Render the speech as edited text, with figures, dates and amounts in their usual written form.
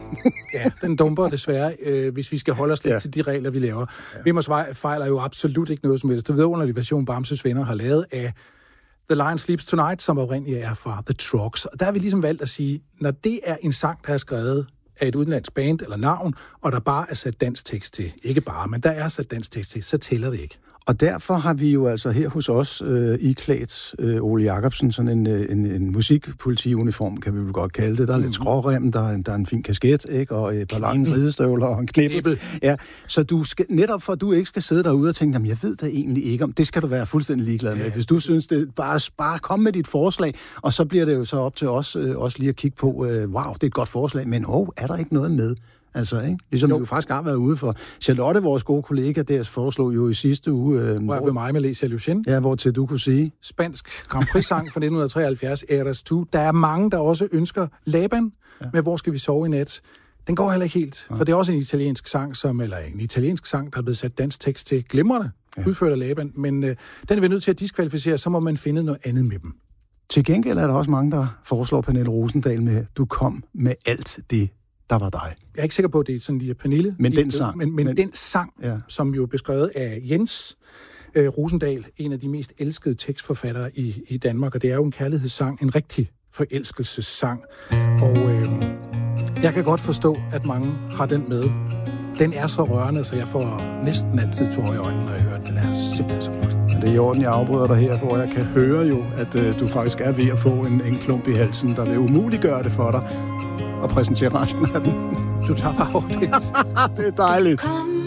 Ja, den dumper desværre, hvis vi skal holde os lidt til de regler, vi laver. Ja. Vimmers Vej fejler jo absolut ikke noget som helst. Det vidunderlige version, Bamses Venner har lavet af The Lion Sleeps Tonight, som oprindeligt er fra The Trucks. Og der har vi ligesom valgt at sige, når det er en sang, der er skrevet af et udenlandsk band eller navn, og der bare er sat dansk tekst til, ikke bare, men der er sat dansk tekst til, så tæller det ikke. Og derfor har vi jo altså her hos os iklædt Ole Jacobsen sådan en musikpolitiuniform, kan vi vel godt kalde det. Der er lidt skrårem, der er en fin kasket, ikke? Og et par lange ridestøvler og en knibbel. Ja, så du skal, netop for at du ikke skal sidde derude og tænke, jamen jeg ved da egentlig ikke om, det skal du være fuldstændig ligeglad med. Hvis du synes, det bare kom med dit forslag, og så bliver det jo så op til os også lige at kigge på, wow, det er et godt forslag, men er der ikke noget med? Altså, ikke? Ligesom vi jo faktisk har været ude for. Charlotte, vores gode kollega, deres foreslog jo i sidste uge... ved mig med Lesia Lucien. Ja, hvor til du kunne sige... Spansk Grand Prix-sang fra 1973, Eras 2. Der er mange, der også ønsker Laban med Hvor skal vi sove i nat? Den går heller ikke helt, for det er også en italiensk sang, der er blevet sat dansk tekst til glimrende, udført af Laban, men den er vi nødt til at diskvalificere, så må man finde noget andet med dem. Til gengæld er der også mange, der foreslår Pernille Rosendahl med Du kom med alt det, der var dig. Jeg er ikke sikker på, at det er sådan lige Pernille. Men den sang. Men den sang, som jo er beskrevet af Jens Rosendahl, en af de mest elskede tekstforfattere i Danmark, og det er jo en kærlighedssang, en rigtig forelskelsessang. Og jeg kan godt forstå, at mange har den med. Den er så rørende, så jeg får næsten altid tårer i øjnene, når jeg hører den. Den er simpelthen så flot. Det er i orden, jeg afbryder dig her, for jeg kan høre jo, at du faktisk er ved at få en klump i halsen, der vil umuliggøre det for dig og præsentere resten af den. Du tager bare over det. Det er dejligt.